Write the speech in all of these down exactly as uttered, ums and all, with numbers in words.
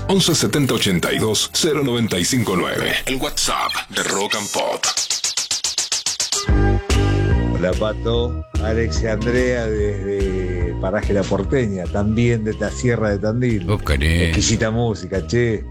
once setenta ochenta y dos cero noventa y cinco nueve. El WhatsApp de Rock and Pop. Hola Pato, Alex y Andrea desde Paraje La Porteña, también de la Sierra de Tandil. Oh, exquisita música, che.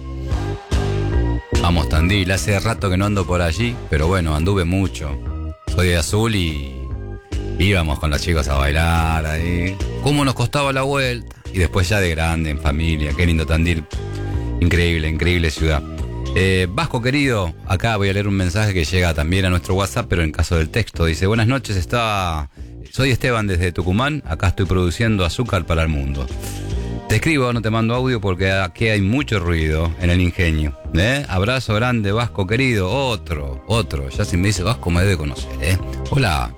Vamos Tandil, hace rato que no ando por allí, pero bueno, anduve mucho. Soy de Azul y íbamos con los chicos a bailar ahí. ¿Cómo nos costaba la vuelta? Y después ya de grande, en familia, qué lindo Tandil. Increíble, increíble ciudad. Eh, Vasco querido, acá voy a leer un mensaje que llega también a nuestro WhatsApp, pero en caso del texto. Dice, buenas noches, está... soy Esteban desde Tucumán, acá estoy produciendo azúcar para el mundo. Te escribo, no te mando audio porque aquí hay mucho ruido en el ingenio. ¿eh? Abrazo grande, Vasco querido. Otro, otro. Ya si me dice Vasco me debe conocer. ¿eh? Hola.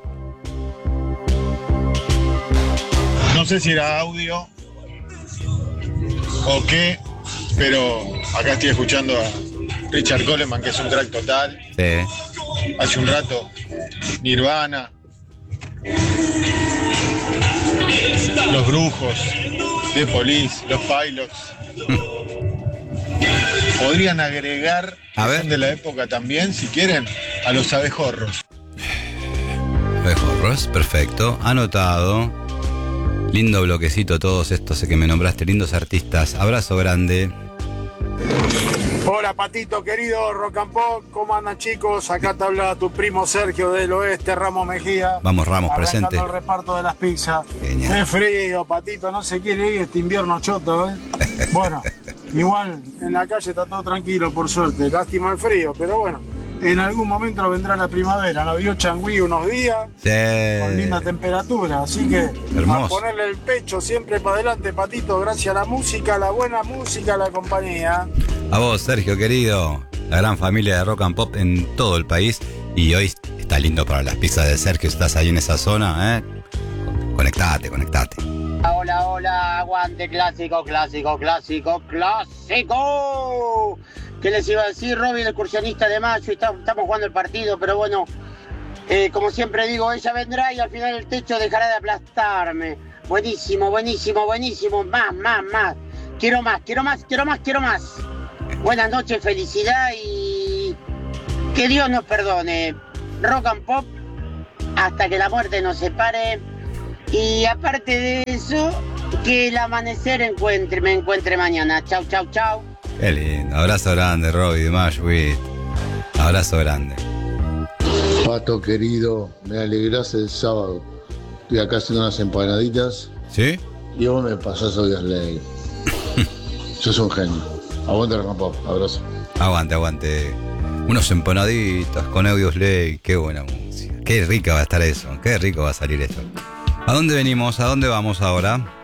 No sé si era audio o qué, pero acá estoy escuchando a Richard Coleman, que es un crack total. Sí. Hace un rato, Nirvana, Los Brujos, The Police, Los Pilots. Podrían agregar, a ver, de la época también, si quieren, a Los Abejorros. Abejorros, perfecto, anotado. Lindo bloquecito todos estos que me nombraste, lindos artistas. Abrazo grande. Hola Patito querido, Rock and Pop, ¿cómo andan chicos? Acá te habla tu primo Sergio del Oeste, Ramos Mejía. Vamos Ramos, arrancando presente. el reparto de las pizzas. Genial. Es frío, Patito, no se quiere ir este invierno choto, ¿eh? Bueno, igual en la calle está todo tranquilo, por suerte. Lástima el frío, pero bueno, en algún momento vendrá la primavera. Nos dio Changüí unos días, sí, con linda temperatura, así que hermoso. A ponerle el pecho siempre para adelante, Patito, gracias a la música, a la buena música, a la compañía. A vos, Sergio, querido, la gran familia de Rock and Pop en todo el país. Y hoy está lindo para las pizzas de Sergio, estás ahí en esa zona, ¿eh? Conectate, conectate. Hola, hola, aguante, clásico, clásico, clásico, clásico. ¿Qué les iba a decir? Robbie, el excursionista de Mayo, estamos jugando el partido, pero bueno, eh, como siempre digo, ella vendrá y al final el techo dejará de aplastarme. Buenísimo, buenísimo, buenísimo, más, más, más. Quiero más, quiero más, quiero más, quiero más. Buenas noches, felicidad y que Dios nos perdone. Rock and Pop hasta que la muerte nos separe. Y aparte de eso, que el amanecer encuentre, me encuentre mañana. Chau, chau, chau. Qué lindo. Abrazo grande, Robbie de Mashwit. Abrazo grande. Pato querido, me alegrás el sábado. Estoy acá haciendo unas empanaditas. ¿Sí? Y vos me pasás hoy a ley. Sos un genio. Aguante Rock and Pop, abrazo. Aguante, aguante. Unos empanaditos con Audios Ley. Qué buena música. Qué rica va a estar eso. Qué rico va a salir esto. ¿A dónde venimos? ¿A dónde vamos ahora?